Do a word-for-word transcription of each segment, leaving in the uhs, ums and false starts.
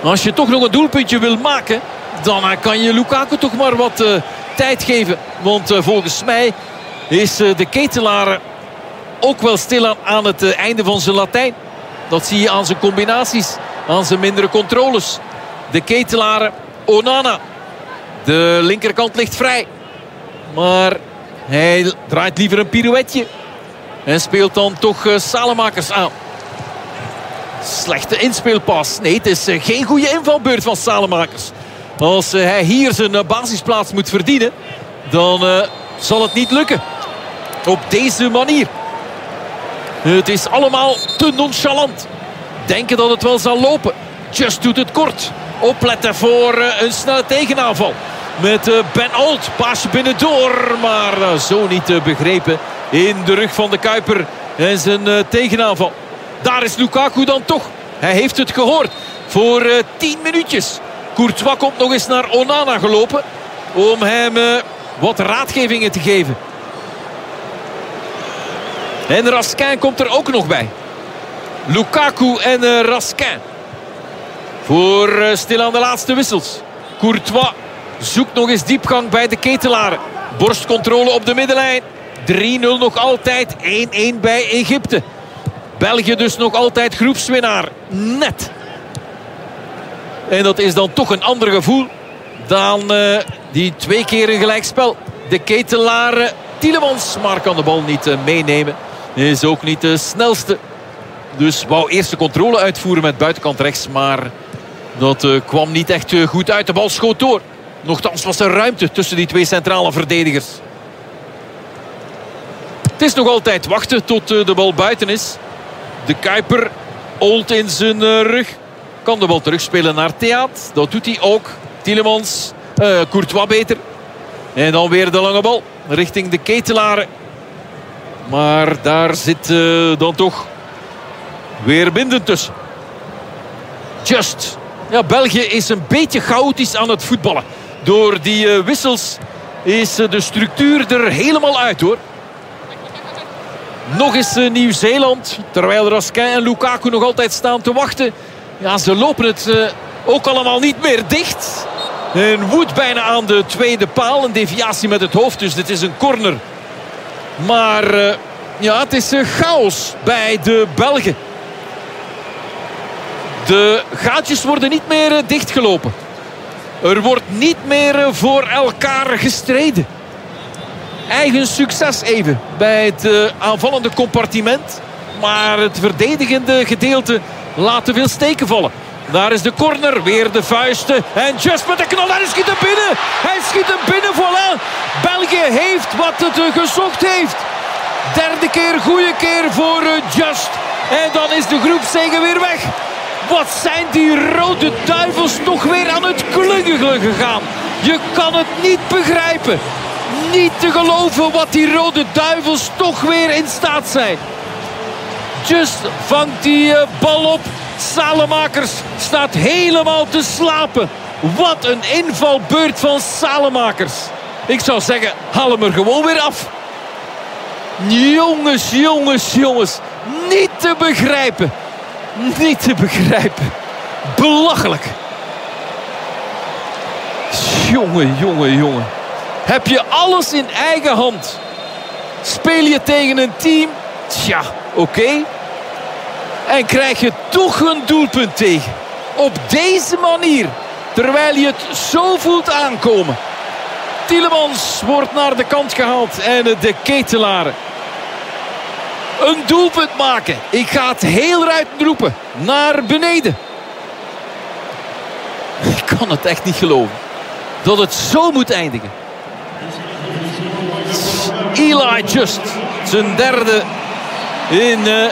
Als je toch nog een doelpuntje wil maken, dan kan je Lukaku toch maar wat uh, tijd geven. Want uh, volgens mij is uh, de Ketelaar ook wel stilaan aan het uh, einde van zijn Latijn. Dat zie je aan zijn combinaties, aan zijn mindere controles. De Ketelaar, Onana. De linkerkant ligt vrij. Maar hij draait liever een pirouetje. En speelt dan toch uh, Salemakers aan. Slechte inspeelpas. Nee, het is uh, geen goede invalbeurt van Salemakers. Als uh, hij hier zijn uh, basisplaats moet verdienen, dan uh, zal het niet lukken. Op deze manier. Het is allemaal te nonchalant. Denken dat het wel zal lopen. Just doet het kort. Opletten voor uh, een snelle tegenaanval. Met uh, Ben Olt. Paasje binnendoor. Maar uh, zo niet uh, begrepen. In de rug van de Kuiper. En zijn uh, tegenaanval. Daar is Lukaku dan toch. Hij heeft het gehoord. Voor uh, tien minuutjes. Courtois komt nog eens naar Onana gelopen. Om hem uh, wat raadgevingen te geven. En Raskin komt er ook nog bij. Lukaku en uh, Raskin. Voor uh, stilaan de laatste wissels. Courtois zoekt nog eens diepgang bij de Ketelaren. Borstcontrole op de middenlijn. drie nul nog altijd. één-één bij Egypte. België dus nog altijd groepswinnaar. Net. En dat is dan toch een ander gevoel dan uh, die twee keer een gelijkspel. De Ketelaren, Tielemans, maar kan de bal niet uh, meenemen. Is ook niet de snelste. Dus wou eerst de controle uitvoeren met buitenkant rechts. Maar dat uh, kwam niet echt uh, goed uit. De bal schoot door. Nochtans was er ruimte tussen die twee centrale verdedigers. Het is nog altijd wachten tot uh, de bal buiten is. De Kuiper, Olt in zijn uh, rug. Kan de bal terugspelen naar Theaat. Dat doet hij ook. Tielemans, uh, Courtois beter. En dan weer de lange bal richting de Ketelaren. Maar daar zit uh, dan toch weer Binden tussen. Just. Ja, België is een beetje chaotisch aan het voetballen. Door die uh, wissels is uh, de structuur er helemaal uit, hoor. Nog eens uh, Nieuw-Zeeland. Terwijl Raskin en Lukaku nog altijd staan te wachten. Ja, ze lopen het uh, ook allemaal niet meer dicht. En Wood bijna aan de tweede paal. Een deviatie met het hoofd, dus dit is een corner. Maar uh, ja, het is uh, chaos bij de Belgen. De gaatjes worden niet meer uh, dichtgelopen. Er wordt niet meer uh, voor elkaar gestreden. Eigen succes even bij het uh, aanvallende compartiment. Maar het verdedigende gedeelte laat te veel steken vallen. Daar is de corner, weer de vuisten. En Just met de knal, hij schiet hem binnen. Hij schiet hem binnen, voilà. België heeft wat het uh, gezocht heeft. Derde keer, goede keer voor uh, Just. En dan is de groepszege weer weg. Wat zijn die rode duivels toch weer aan het klungelen gegaan. Je kan het niet begrijpen. Niet te geloven wat die rode duivels toch weer in staat zijn. Just vangt die uh, bal op. Salemakers staat helemaal te slapen. Wat een invalbeurt van Salemakers. Ik zou zeggen, haal hem er gewoon weer af. Jongens, jongens, jongens. Niet te begrijpen. Niet te begrijpen. Belachelijk. Jongen, jongen, jongen. Heb je alles in eigen hand? Speel je tegen een team? Tja, oké. Okay. En krijg je toch een doelpunt tegen. Op deze manier. Terwijl je het zo voelt aankomen. Tielemans wordt naar de kant gehaald. En de Ketelaren. Een doelpunt maken. Ik ga het heel luid roepen. Naar beneden. Ik kan het echt niet geloven. Dat het zo moet eindigen. Eli Just. Zijn derde in uh,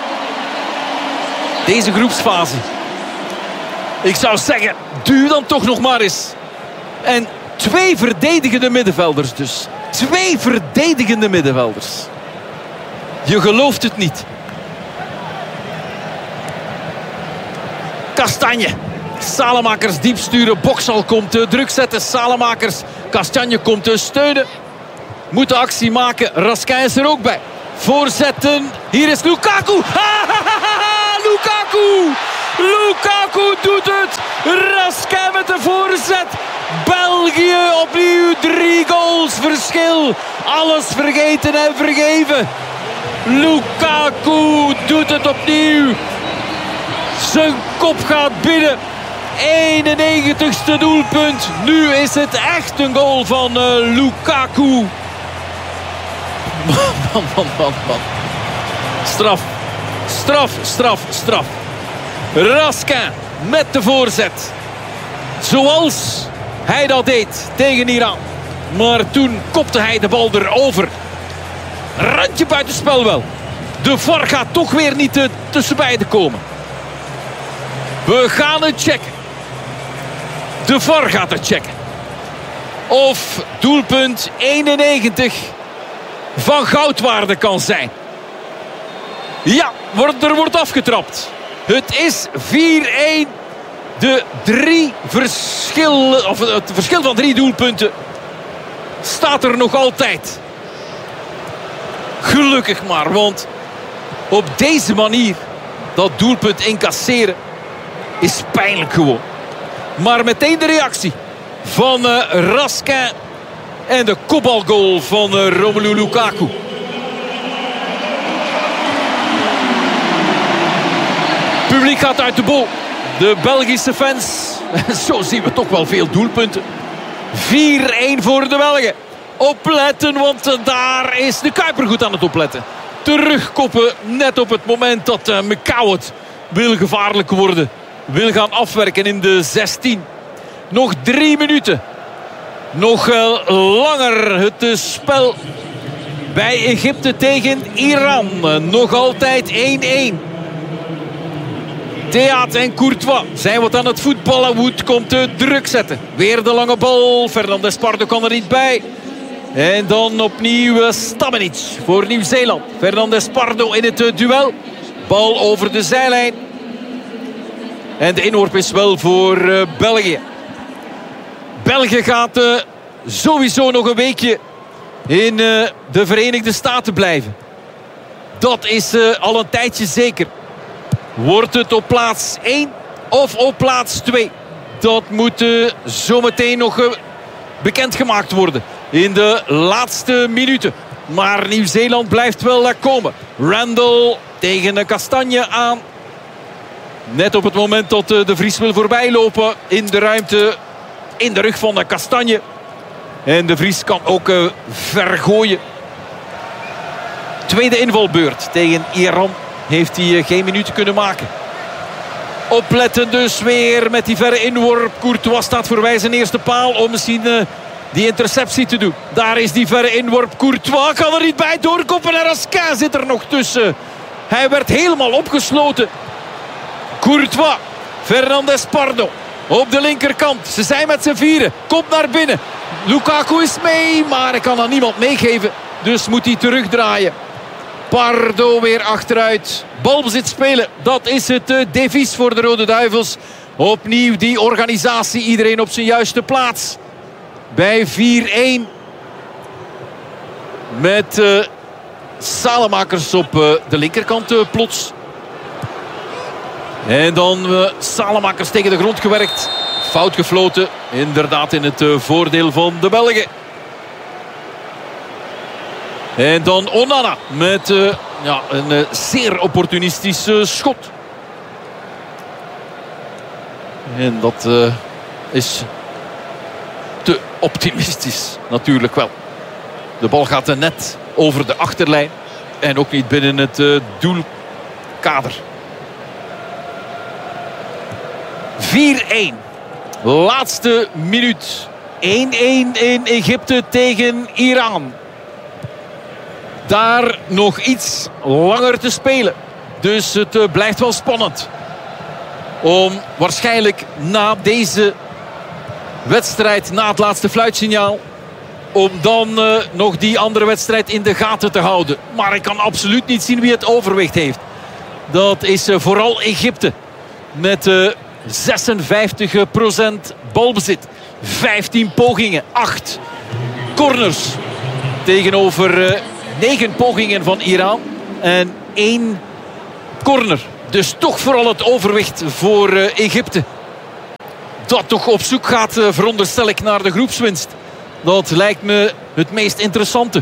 deze groepsfase. Ik zou zeggen, duw dan toch nog maar eens. En twee verdedigende middenvelders dus. Twee verdedigende middenvelders. Je gelooft het niet. Kastanje. Salemakers diep sturen. Boksal komt te druk zetten. Salemakers. Kastanje komt te steunen. Moet de actie maken. Raskin is er ook bij. Voorzetten. Hier is Lukaku. Ha, ha, ha, ha, Lukaku. Lukaku doet het. België opnieuw drie goals verschil. Alles vergeten en vergeven. Lukaku doet het opnieuw. Zijn kop gaat binnen. eenennegentigste doelpunt. Nu is het echt een goal van uh, Lukaku. Man, man, man, man. Straf. Straf, straf, straf. Raskin met de voorzet. Zoals hij dat deed tegen Iran. Maar toen kopte hij de bal erover. Randje buitenspel wel. De V A R gaat toch weer niet uh, tussen beiden komen. We gaan het checken. De V A R gaat het checken. Of doelpunt eenennegentig van goudwaarde kan zijn. Ja, er wordt afgetrapt. Het is vier-een. De drie verschil, of het verschil van drie doelpunten staat er nog altijd. Gelukkig maar, want op deze manier dat doelpunt incasseren is pijnlijk gewoon. Maar meteen de reactie van uh, Raskin en de kopbalgoal van uh, Romelu Lukaku. Publiek gaat uit de bol. De Belgische fans. Zo zien we toch wel veel doelpunten. vier-een voor de Belgen. Opletten, want daar is de Kuiper goed aan het opletten. Terugkoppen net op het moment dat uh, McCowett wil gevaarlijk worden. Wil gaan afwerken in de zestien. Nog drie minuten. Nog uh, langer het uh, spel bij Egypte tegen Iran. Uh, nog altijd één-één. Theat en Courtois zijn wat aan het voetballen. Wood komt de druk zetten. Weer de lange bal. Fernandes Pardo kan er niet bij. En dan opnieuw Stamenic voor Nieuw-Zeeland. Fernandes Pardo in het duel. Bal over de zijlijn. En de inworp is wel voor uh, België. België gaat uh, sowieso nog een weekje in uh, de Verenigde Staten blijven. Dat is uh, al een tijdje zeker. Wordt het op plaats één of op plaats twee? Dat moet uh, zometeen nog uh, bekendgemaakt worden. In de laatste minuten. Maar Nieuw-Zeeland blijft wel uh, komen. Randall tegen uh, Kastanje aan. Net op het moment dat uh, de Vries wil voorbij lopen. In de ruimte. In de rug van de Kastanje. En de Vries kan ook uh, vergooien. Tweede invalbeurt tegen Iran. Heeft hij uh, geen minuten kunnen maken. Opletten dus weer met die verre inworp. Courtois staat voorbij zijn eerste paal. Om misschien uh, die interceptie te doen. Daar is die verre inworp. Courtois kan er niet bij doorkoppen. En Raskin zit er nog tussen. Hij werd helemaal opgesloten. Courtois. Fernandes Pardo. Op de linkerkant. Ze zijn met z'n vieren. Komt naar binnen. Lukaku is mee. Maar hij kan aan niemand meegeven. Dus moet hij terugdraaien. Pardo weer achteruit. Balbezit spelen. Dat is het uh, devies voor de Rode Duivels. Opnieuw die organisatie. Iedereen op zijn juiste plaats. Bij vier-een. Met uh, Salemakers op uh, de linkerkant uh, plots. En dan uh, Salemakers tegen de grond gewerkt. Fout gefloten. Inderdaad in het uh, voordeel van de Belgen. En dan Onana met uh, ja, een uh, zeer opportunistisch uh, schot. En dat uh, is te optimistisch natuurlijk wel. De bal gaat er net over de achterlijn. En ook niet binnen het uh, doelkader. vier-een. Laatste minuut. één-één in Egypte tegen Iran. Daar nog iets langer te spelen. Dus het uh, blijft wel spannend. Om waarschijnlijk na deze wedstrijd, na het laatste fluitsignaal, om dan uh, nog die andere wedstrijd in de gaten te houden. Maar ik kan absoluut niet zien wie het overwicht heeft. Dat is uh, vooral Egypte. Met uh, zesenvijftig procent balbezit. vijftien pogingen. acht corners. Tegenover uh, negen pogingen van Iran. En één corner. Dus toch vooral het overwicht voor uh, Egypte. dat toch op zoek gaat, uh, veronderstel ik, naar de groepswinst. Dat lijkt me het meest interessante.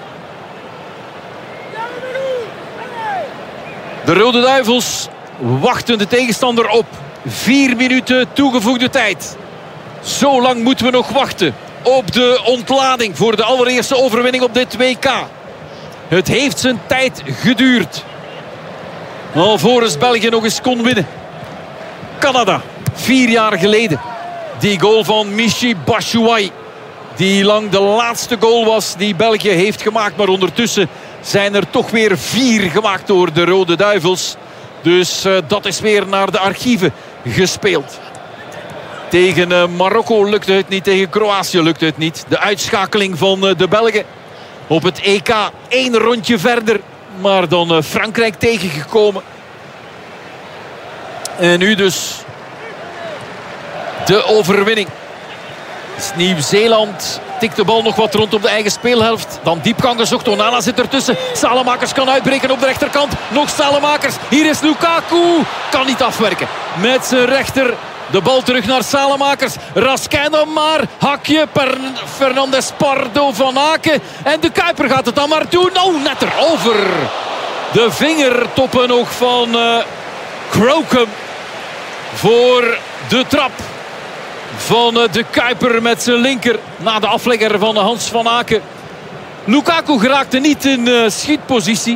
De Rode Duivels wachten de tegenstander op. Vier minuten toegevoegde tijd. Zo lang moeten we nog wachten op de ontlading voor de allereerste overwinning op dit W K. Het heeft zijn tijd geduurd. Alvorens België nog eens kon winnen. Canada, vier jaar geleden. Die goal van Michy Batshuayi. Die lang de laatste goal was die België heeft gemaakt. Maar ondertussen zijn er toch weer vier gemaakt door de Rode Duivels. Dus uh, dat is weer naar de archieven gespeeld. Tegen uh, Marokko lukte het niet. Tegen Kroatië lukte het niet. De uitschakeling van uh, de Belgen op het E K. Eén rondje verder. Maar dan uh, Frankrijk tegengekomen. En nu dus de overwinning. Dus Nieuw-Zeeland tikt de bal nog wat rond op de eigen speelhelft. Dan diepgang gezocht. Onana zit ertussen. Salemakers kan uitbreken op de rechterkant. Nog Salemakers. Hier is Lukaku. Kan niet afwerken. Met zijn rechter. De bal terug naar Salemakers. Raskin dan maar. Hakje. Per Fernandes Pardo van Aken. En de Kuiper gaat het dan maar doen. Oh, net erover. De vingertoppen nog van uh, Crocombe. Voor de trap van uh, de Kuiper met zijn linker. Na de aflegger van Hans van Aken. Lukaku geraakte niet in uh, schietpositie.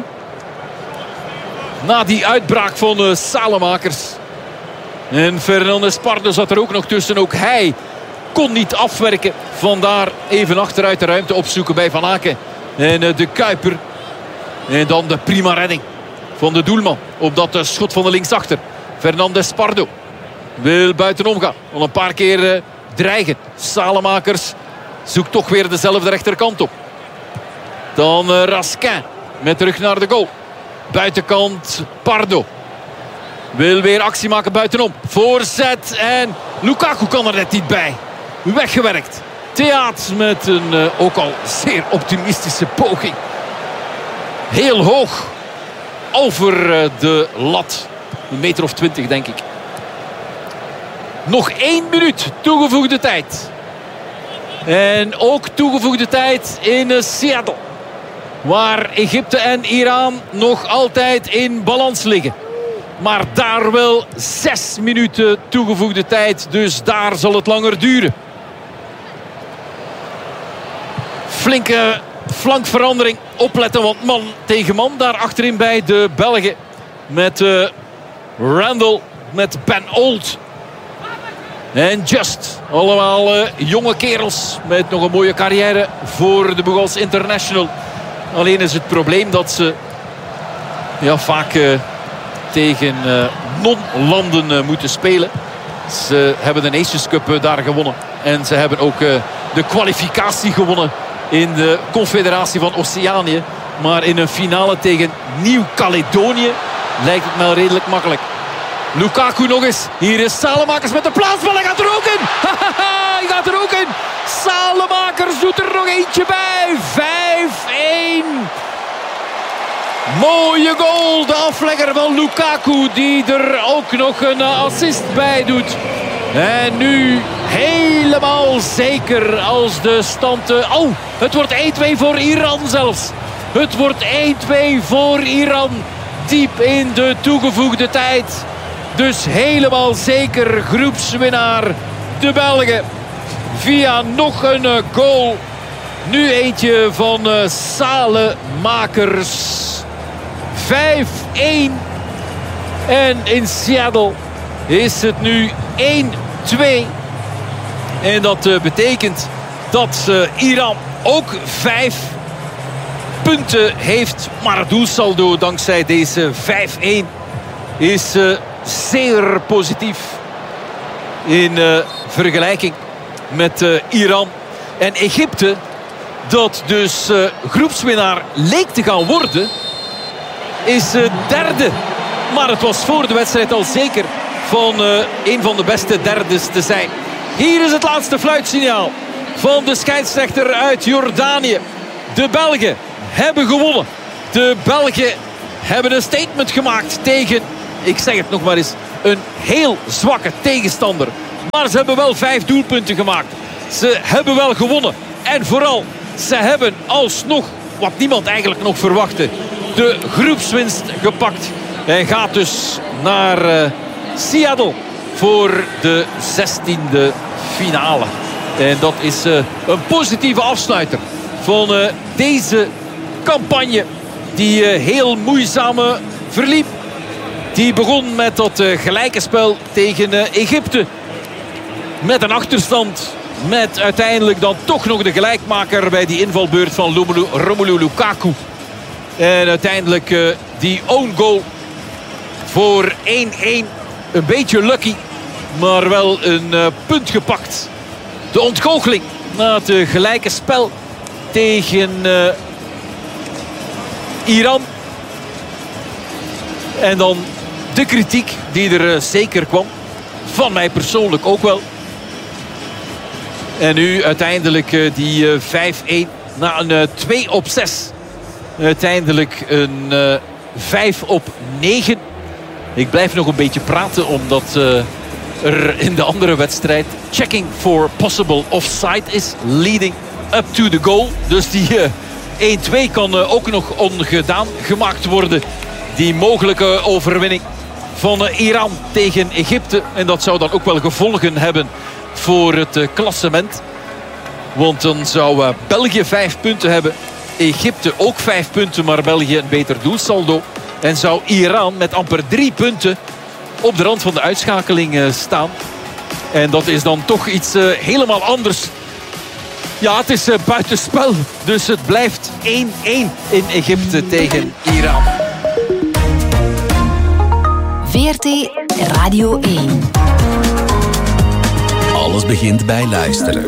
Na die uitbraak van uh, Salemakers. En Fernandes Pardo zat er ook nog tussen. Ook hij kon niet afwerken. Vandaar even achteruit de ruimte opzoeken bij Van Aken. En uh, de Kuiper. En dan de prima redding van de doelman. Op dat uh, schot van de linksachter. Fernandes Pardo wil buitenom gaan. Al een paar keer uh, dreigen. Salemakers zoekt toch weer dezelfde rechterkant op. Dan uh, Raskin met terug naar de goal. Buitenkant Pardo. Wil weer actie maken buitenom. Voorzet en Lukaku kan er net niet bij. Weggewerkt. Theaat met een uh, ook al zeer optimistische poging. Heel hoog over uh, de lat. Een meter of twintig denk ik. Nog één minuut toegevoegde tijd. En ook toegevoegde tijd in uh, Seattle. Waar Egypte en Iran nog altijd in balans liggen. Maar daar wel zes minuten toegevoegde tijd. Dus daar zal het langer duren. Flinke flankverandering. Opletten, want man tegen man daar achterin bij de Belgen. Met uh, Randall, met Ben Old. En Just. Allemaal uh, jonge kerels met nog een mooie carrière voor de Bugals International. Alleen is het probleem dat ze ja, vaak uh, tegen uh, non-landen uh, moeten spelen. Ze hebben de Nations Cup uh, daar gewonnen. En ze hebben ook uh, de kwalificatie gewonnen in de Confederatie van Oceanië. Maar in een finale tegen Nieuw-Caledonië lijkt het wel redelijk makkelijk. Lukaku nog eens. Hier is Salemakers met de plaatsbal. Hij gaat er ook in. Hij gaat er ook in. Salemakers doet er nog eentje bij. vijf-één. Mooie goal. De aflegger van Lukaku. Die er ook nog een assist bij doet. En nu helemaal zeker als de stand... Oh, het wordt één-twee voor Iran zelfs. Het wordt één-twee voor Iran. Diep in de toegevoegde tijd. Dus helemaal zeker groepswinnaar de Belgen. Via nog een goal. Nu eentje van Salemakers. vijf-één. En in Seattle is het nu één-twee. En dat betekent dat Iran ook vijf punten heeft. Maar het doelsaldo dankzij deze vijf-één is zeer positief. In uh, vergelijking met uh, Iran en Egypte. Dat dus uh, groepswinnaar leek te gaan worden. Is uh, derde. Maar het was voor de wedstrijd al zeker van uh, een van de beste derdes te zijn. Hier is het laatste fluitsignaal van de scheidsrechter uit Jordanië. De Belgen hebben gewonnen. De Belgen hebben een statement gemaakt tegen, ik zeg het nog maar eens, een heel zwakke tegenstander. Maar ze hebben wel vijf doelpunten gemaakt. Ze hebben wel gewonnen. En vooral, ze hebben alsnog, wat niemand eigenlijk nog verwachtte, de groepswinst gepakt. Hij gaat dus naar uh, Seattle voor de zestiende finale. En dat is uh, een positieve afsluiter van uh, deze campagne die uh, heel moeizaam uh, verliep. Die begon met dat uh, gelijke spel tegen uh, Egypte. Met een achterstand. Met uiteindelijk dan toch nog de gelijkmaker bij die invalbeurt van Romelu, Romelu Lukaku. En uiteindelijk uh, die own goal voor één-één. Een beetje lucky, maar wel een uh, punt gepakt. De ontgoocheling na het uh, gelijke spel tegen uh, Iran. En dan de kritiek die er uh, zeker kwam. Van mij persoonlijk ook wel. En nu uiteindelijk uh, die uh, vijf-één na een uh, twee op zes. Uiteindelijk een uh, vijf op negen. Ik blijf nog een beetje praten omdat uh, er in de andere wedstrijd checking for possible offside is. Leading up to the goal. Dus die uh, één-twee kan uh, ook nog ongedaan gemaakt worden. Die mogelijke overwinning van uh, Iran tegen Egypte. En dat zou dan ook wel gevolgen hebben voor het uh, klassement. Want dan zou uh, België vijf punten hebben. Egypte ook vijf punten, maar België een beter doelsaldo. En zou Iran met amper drie punten op de rand van de uitschakeling uh, staan. En dat is dan toch iets uh, helemaal anders. Ja, het is uh, buitenspel. Dus het blijft één-één in Egypte tegen Iran. V R T Radio één. Alles begint bij luisteren.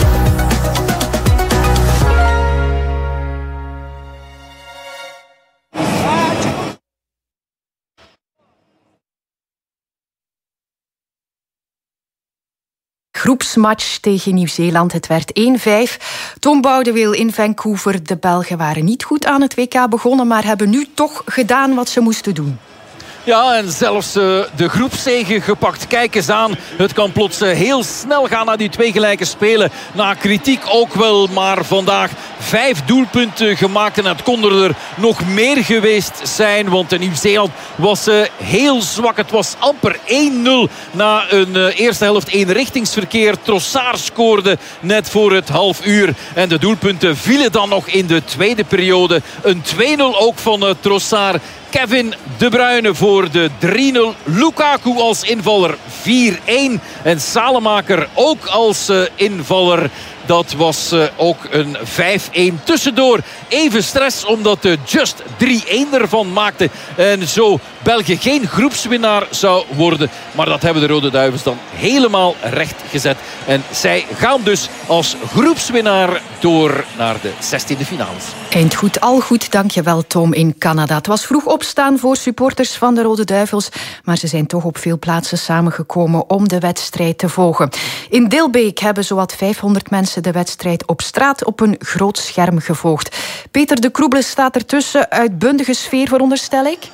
Groepsmatch tegen Nieuw-Zeeland. Het werd één-vijf. Tom Boudewil in Vancouver. De Belgen waren niet goed aan het W K begonnen, maar hebben nu toch gedaan wat ze moesten doen. Ja, en zelfs uh, de groepszege gepakt. Kijk eens aan. Het kan plots uh, heel snel gaan naar die twee gelijke spelen. Na kritiek ook wel, maar vandaag vijf doelpunten gemaakt. En het kon er nog meer geweest zijn. Want Nieuw-Zeeland was uh, heel zwak. Het was amper één-nul na een uh, eerste helft eenrichtingsverkeer. Trossard scoorde net voor het half uur. En de doelpunten vielen dan nog in de tweede periode. Een twee-nul ook van uh, Trossard. Kevin De Bruyne voor de drie-nul. Lukaku als invaller vier-één. En Salemaker ook als uh, invaller. Dat was uh, ook een vijf-één. Tussendoor even stress omdat de Just drie-één ervan maakte. En zo België geen groepswinnaar zou worden. Maar dat hebben de Rode Duivels dan helemaal recht gezet. En zij gaan dus als groepswinnaar door naar de zestiende finales. Eind goed, al goed. Dankjewel Tom in Canada. Het was vroeg opstaan voor supporters van de Rode Duivels. Maar ze zijn toch op veel plaatsen samengekomen om de wedstrijd te volgen. In Dilbeek hebben zowat vijfhonderd mensen de wedstrijd op straat op een groot scherm gevolgd. Peter de Kroebele staat ertussen. Uitbundige sfeer, veronderstel ik?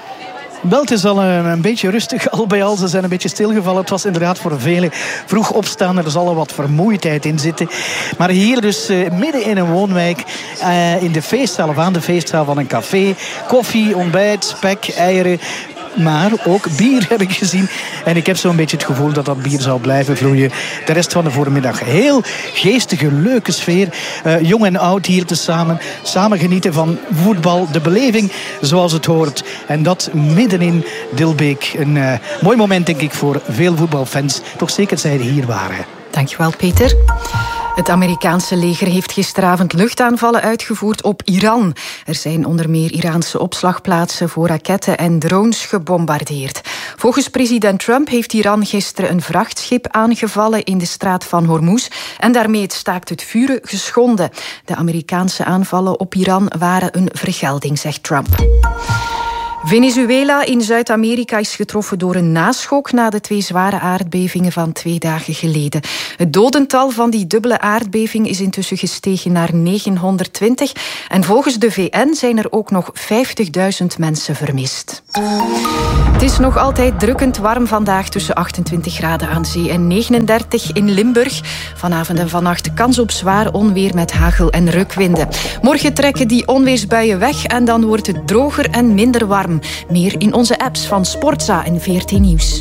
Wel, het is al een, een beetje rustig al bij al. Ze zijn een beetje stilgevallen. Het was inderdaad voor velen vroeg opstaan. Er zal al wat vermoeidheid in zitten. Maar hier dus uh, midden in een woonwijk. Uh, in de feestzaal of aan de feestzaal van een café. Koffie, ontbijt, spek, eieren. Maar ook bier heb ik gezien. En ik heb zo'n beetje het gevoel dat dat bier zal blijven vloeien de rest van de voormiddag. Heel geestige, leuke sfeer. Uh, jong en oud hier tezamen. Samen genieten van voetbal. De beleving zoals het hoort. En dat midden in Dilbeek. Een uh, mooi moment denk ik voor veel voetbalfans. Toch zeker zij hier waren. Dankjewel Peter. Het Amerikaanse leger heeft gisteravond luchtaanvallen uitgevoerd op Iran. Er zijn onder meer Iraanse opslagplaatsen voor raketten en drones gebombardeerd. Volgens president Trump heeft Iran gisteren een vrachtschip aangevallen in de straat van Hormuz en daarmee het staakt het vuren geschonden. De Amerikaanse aanvallen op Iran waren een vergelding, zegt Trump. Venezuela in Zuid-Amerika is getroffen door een naschok na de twee zware aardbevingen van twee dagen geleden. Het dodental van die dubbele aardbeving is intussen gestegen naar negenhonderdtwintig en volgens de V N zijn er ook nog vijftigduizend mensen vermist. Het is nog altijd drukkend warm vandaag, tussen achtentwintig graden aan zee en negenendertig in Limburg. Vanavond en vannacht kans op zwaar onweer met hagel en rukwinden. Morgen trekken die onweersbuien weg en dan wordt het droger en minder warm. Meer in onze apps van Sportza en V R T Nieuws.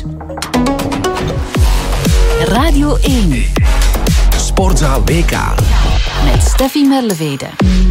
Radio één. Sportza W K. Met Steffi Merlevede.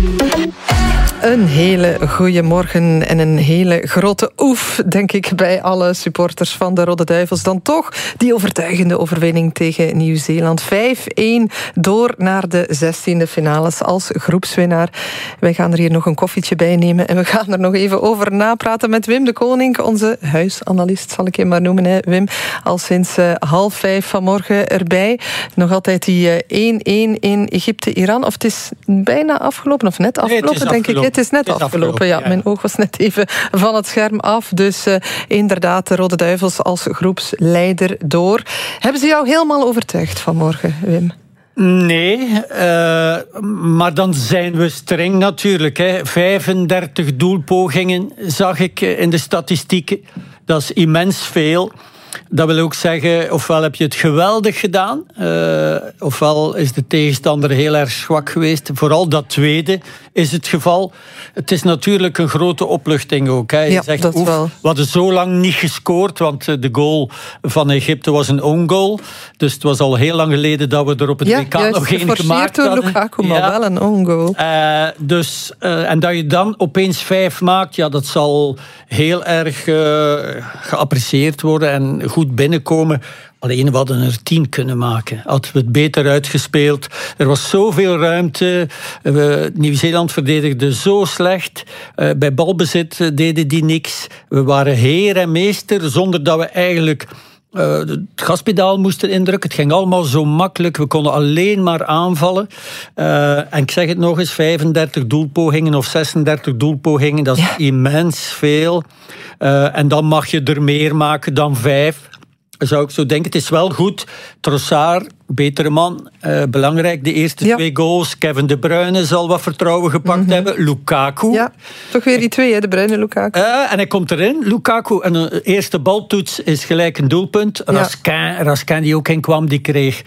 Een hele goede morgen en een hele grote oef, denk ik, bij alle supporters van de Rode Duivels. Dan toch die overtuigende overwinning tegen Nieuw-Zeeland. vijf-één door naar de zestiende finales als groepswinnaar. Wij gaan er hier nog een koffietje bij nemen en we gaan er nog even over napraten met Wim de Koning, onze huisanalist, zal ik hem maar noemen, hè, Wim. Al sinds uh, half vijf vanmorgen erbij. Nog altijd die uh, één-één in Egypte-Iran. Of het is bijna afgelopen, of net afgelopen, nee, denk ik. Het is net het is afgelopen, afgelopen ja. ja. Mijn oog was net even van het scherm af. Dus uh, inderdaad, de Rode Duivels als groepsleider door. Hebben ze jou helemaal overtuigd vanmorgen, Wim? Nee, uh, maar dan zijn we streng natuurlijk. Hè. vijfendertig doelpogingen zag ik in de statistieken. Dat is immens veel. Dat wil ook zeggen, ofwel heb je het geweldig gedaan, uh, ofwel is de tegenstander heel erg zwak geweest. Vooral dat tweede is het geval. Het is natuurlijk een grote opluchting ook. Hè. Je ja, zegt, dat oef, wel. We hadden zo lang niet gescoord, want de goal van Egypte was een own goal. Dus het was al heel lang geleden dat we er op het ja, W K nog geen gemaakt door hadden. Lukaku, maar ja. wel een own goal. Uh, dus, uh, en dat je dan opeens vijf maakt, ja, dat zal heel erg uh, geapprecieerd worden en goed binnenkomen. Alleen we hadden er tien kunnen maken. Hadden we het beter uitgespeeld. Er was zoveel ruimte. Uh, Nieuw-Zeeland verdedigde zo slecht. Uh, bij balbezit uh, deden die niks. We waren heer en meester zonder dat we eigenlijk Uh, het gaspedaal moesten indrukken. Het ging allemaal zo makkelijk. We konden alleen maar aanvallen. Uh, en ik zeg het nog eens, vijfendertig doelpogingen of zesendertig doelpogingen, dat is ja. immens veel. Uh, en dan mag je er meer maken dan vijf. Zou ik zo denken. Het is wel goed. Trossard, betere man. Uh, belangrijk, de eerste ja. twee goals. Kevin De Bruyne zal wat vertrouwen gepakt mm-hmm. hebben. Lukaku. Ja, toch weer die twee, hè? De Bruyne, Lukaku. Uh, en hij komt erin. Lukaku, en een eerste baltoets is gelijk een doelpunt. Ja. Raskin, Raskin die ook in kwam, die kreeg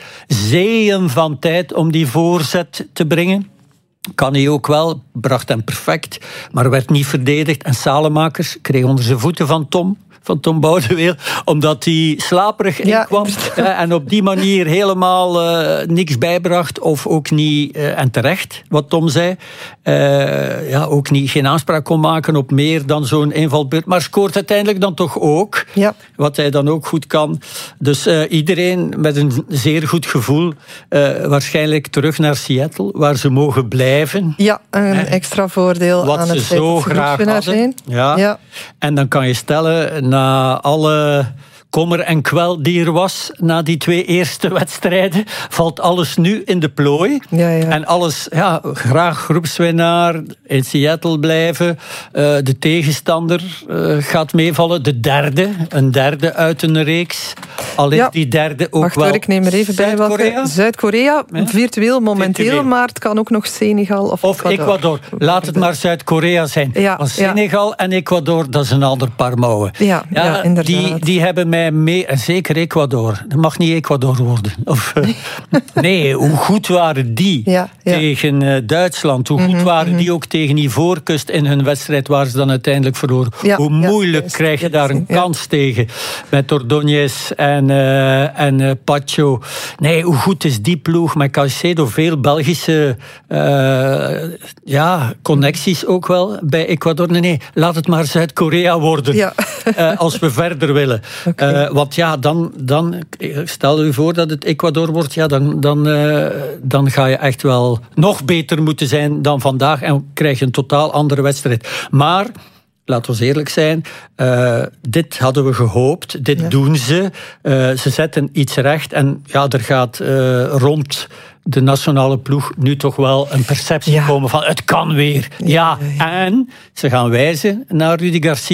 zeeën van tijd om die voorzet te brengen. Kan hij ook wel, bracht hem perfect. Maar werd niet verdedigd. En Salemakers kreeg onder zijn voeten van Tom. Van Tom Boudeweel, omdat hij slaperig inkwam ja, en op die manier helemaal uh, niks bijbracht of ook niet, uh, en terecht, wat Tom zei, uh, ja, ook niet, geen aanspraak kon maken op meer dan zo'n invalbeurt, maar scoort uiteindelijk dan toch ook, ja. wat hij dan ook goed kan. Dus uh, iedereen met een zeer goed gevoel, uh, waarschijnlijk terug naar Seattle, waar ze mogen blijven. Ja, een eh, extra voordeel wat aan ze het feit zo dat ze graag hadden. zijn. Ja. Ja. En dan kan je stellen, na alle kommer en kwel die er was na die twee eerste wedstrijden, valt alles nu in de plooi. Ja, ja. En alles, ja, graag groepswinnaar, in Seattle blijven. Uh, de tegenstander uh, gaat meevallen. De derde, een derde uit een reeks. Al is ja. die derde ook Wacht, wel hoor, ik neem er even bij. Zuid-Korea. Zuid-Korea, ja? virtueel momenteel, virtueel. Maar het kan ook nog Senegal of, of Ecuador. Ecuador. Laat het maar Zuid-Korea zijn. Ja, Want Senegal ja. en Ecuador, dat is een ander paar mouwen. Ja, ja, ja, inderdaad. Die, die hebben mij mee, en zeker Ecuador. Dat mag niet Ecuador worden. Of, uh, nee, hoe goed waren die ja, ja. tegen uh, Duitsland? Hoe goed mm-hmm, waren mm-hmm. die ook tegen Ivoorkust in hun wedstrijd waar ze dan uiteindelijk verloren? Ja, hoe moeilijk ja, krijg je ja, daar een ja. kans tegen? Met Ordóñez en, uh, en uh, Pacho. Nee, hoe goed is die ploeg? Met Caicedo, veel Belgische uh, ja, connecties ook wel bij Ecuador. Nee, nee, laat het maar Zuid-Korea worden. Ja. uh, als we verder willen. Okay. Uh, want ja, dan, dan stel u voor dat het Ecuador wordt, ja, dan, dan, uh, dan ga je echt wel nog beter moeten zijn dan vandaag en krijg je een totaal andere wedstrijd. Maar laten we eerlijk zijn, uh, dit hadden we gehoopt, dit ja. doen ze. Uh, ze zetten iets recht en ja, er gaat uh, rond de nationale ploeg nu toch wel een perceptie ja. komen van het kan weer. Ja, ja, ja, ja. En ze gaan wijzen naar Rudy Garcia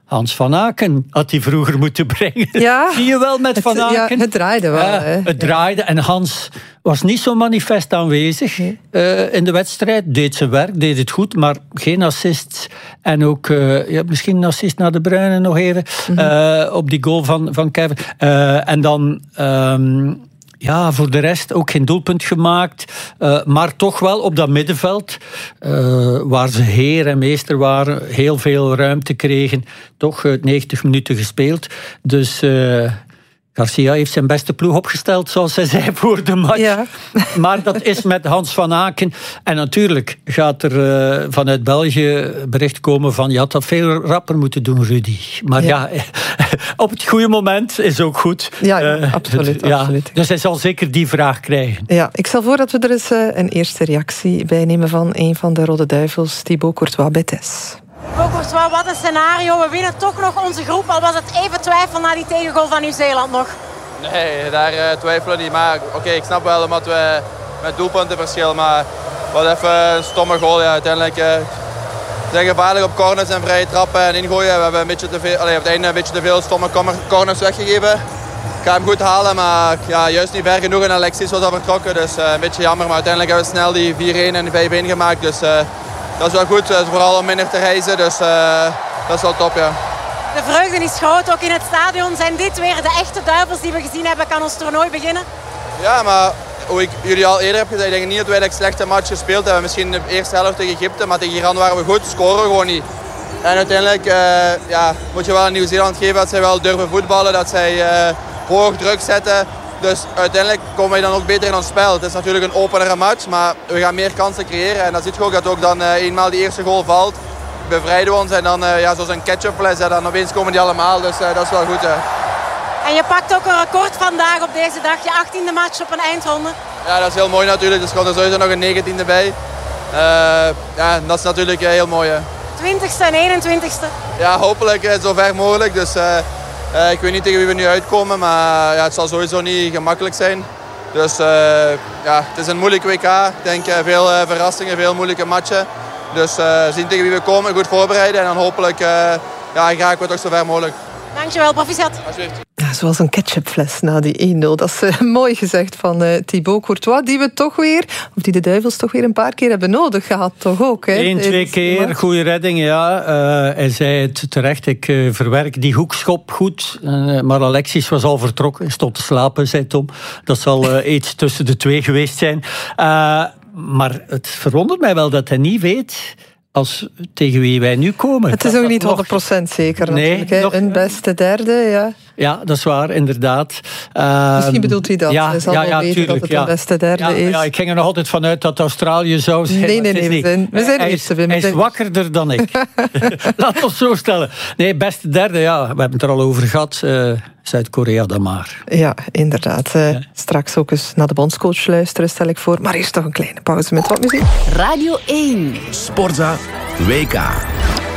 Hans van Aken had hij vroeger moeten brengen. Ja, zie je wel met Van Aken? Ja, het draaide wel. Ja, hè. het draaide en Hans was niet zo manifest aanwezig nee. uh, in de wedstrijd. Deed zijn werk, deed het goed, maar geen assists. En ook uh, ja, misschien een assist naar De Bruyne nog even. Mm-hmm. Uh, op die goal van, van Kevin. Uh, en dan... Um, Ja, voor de rest ook geen doelpunt gemaakt. Uh, maar toch wel op dat middenveld, uh, waar ze heer en meester waren, heel veel ruimte kregen. Toch uh, negentig minuten gespeeld. Dus uh, Garcia heeft zijn beste ploeg opgesteld, zoals hij zei voor de match. Ja. Maar dat is met Hans van Aken. En natuurlijk gaat er uh, vanuit België bericht komen van je had dat veel rapper moeten doen, Rudy. Maar ja, ja op het goede moment is ook goed. Ja, ja uh, absoluut, ja. absoluut. Dus hij zal zeker die vraag krijgen. Ja, ik stel voor dat we er eens uh, een eerste reactie bij nemen van een van de Rode Duivels, Thibaut Courtois bij Tess. Thibaut Courtois, wat een scenario. We winnen toch nog onze groep, al was het even twijfel na die tegengoal van Nieuw-Zeeland nog. Nee, daar uh, twijfelen niet. Maar oké, okay, ik snap wel omdat we met doelpunten verschillen. Maar wat even een stomme goal. Ja, uiteindelijk uh, zijn gevaarlijk op corners en vrije trappen en ingooien. We hebben een beetje te veel, allee, op het einde een beetje te veel stomme corners weggegeven. Ik ga hem goed halen, maar ja, juist niet ver genoeg. En Alexis was al vertrokken, dus uh, een beetje jammer. Maar uiteindelijk hebben we snel die vier-een en die vijf-een gemaakt. Dus uh, dat is wel goed, uh, vooral om minder te reizen. Dus uh, dat is wel top, ja. De vreugde is groot, ook in het stadion. Zijn dit weer de echte Duivels die we gezien hebben? Kan ons toernooi beginnen? Ja, maar hoe ik jullie al eerder heb gezegd, ik denk niet dat wij een slechte match gespeeld hebben. Misschien de eerste helft tegen Egypte, maar tegen Iran waren we goed, scoren gewoon niet. En uiteindelijk uh, ja, moet je wel aan Nieuw-Zeeland geven dat zij wel durven voetballen, dat zij uh, hoog druk zetten. Dus uiteindelijk komen wij dan ook beter in ons spel. Het is natuurlijk een openere match, maar we gaan meer kansen creëren. En dan zie je ook dat ook dan uh, eenmaal die eerste goal valt. Bevrijden we ons en dan uh, ja, zoals een ketchupfles, en dan opeens komen die allemaal, dus uh, dat is wel goed. Hè. En je pakt ook een record vandaag op deze dag, je achttiende match op een eindronde. Ja, dat is heel mooi natuurlijk, dus er komt er sowieso nog een negentiende bij. Uh, ja, dat is natuurlijk uh, heel mooi. Hè. twintigste en eenentwintigste? Ja, hopelijk uh, zo ver mogelijk, dus uh, uh, ik weet niet tegen wie we nu uitkomen, maar ja, het zal sowieso niet gemakkelijk zijn. Dus uh, ja, het is een moeilijk W K, ik denk uh, veel uh, verrassingen, veel moeilijke matchen. Dus uh, zien tegen wie we komen, goed voorbereiden en dan hopelijk uh, ja, graag we toch zo ver mogelijk. Dankjewel, proficiat. Ja, zoals een ketchupfles na die één nul. Dat is uh, mooi gezegd van uh, Thibaut Courtois, die we toch weer, of die de Duivels toch weer een paar keer hebben nodig gehad, toch ook? Hè? Eén, twee keer, goede redding, ja. Uh, hij zei het terecht, ik uh, verwerk die hoekschop goed. Uh, maar Alexis was al vertrokken, stond te slapen, zei Tom. Dat zal uh, iets tussen de twee geweest zijn. Uh, Maar het verwondert mij wel dat hij niet weet als tegen wie wij nu komen. Het is ook niet honderd procent zeker natuurlijk. Nee, nog, een beste derde, ja. Ja, dat is waar, inderdaad. Uh, Misschien bedoelt hij dat. Ja, hij zal ja, wel ja, weten tuurlijk, dat het ja. een beste derde ja, is. Ja, ik ging er nog altijd vanuit dat Australië zou zijn. Nee, nee, nee. We zijn, we zijn hij eerste. is, hij is wakkerder dan ik. Laat ons zo stellen. Nee, beste derde, ja. We hebben het er al over gehad. Uh, Zuid-Korea dan maar. Ja, inderdaad. Uh, ja. Straks ook eens naar de bondscoach luisteren, stel ik voor. Maar eerst toch een kleine pauze met wat muziek. Radio één. Sportza W K.